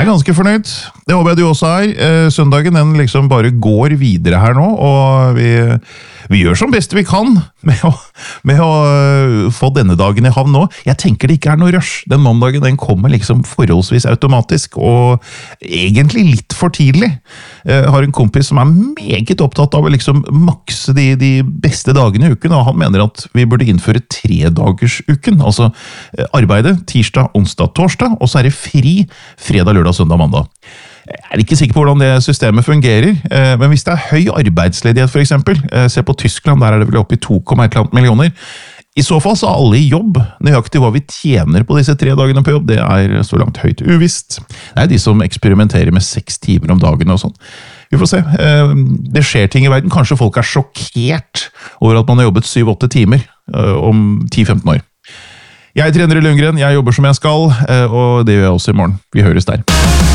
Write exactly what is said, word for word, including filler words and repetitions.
Jeg er ganske fornøyd. Det håper jeg du også er. Søndagen den liksom bare går videre her nå, og vi, vi gjør som best vi kan med å, med å få denne dagen i havn nå. Jeg tenker det ikke er noe rush. Den mandagen den kommer liksom forholdsvis automatisk, og egentlig litt for tidlig. Jeg har en kompis som er meget opptatt av å liksom makse de, de beste dagene i uken, og han mener at vi burde innføre tredagersuken. Altså arbeidet tirsdag, onsdag, torsdag, og så er det fri fredag, lørdag, søndag, mandag. Jeg er ikke sikker på hvordan det systemet fungerer, men hvis det er høy arbeidsledighet for eksempel, se på Tyskland, der er det vel oppe i to komma ett millioner, i så fall så er alle i jobb. Nøyaktig hva vi tjener på disse tre dagene på jobb, det er så langt høyt uvisst. Det er de som eksperimenterer med seks timer om dagen og sånn. Vi får se. Det skjer ting i verden. Kanskje folk er sjokkert over at man har jobbet syv åtte timer om ti femten år. Jeg er trener i Lundgren, jeg jobber som jeg skal, og det gjør jeg også i morgen. Vi høres der.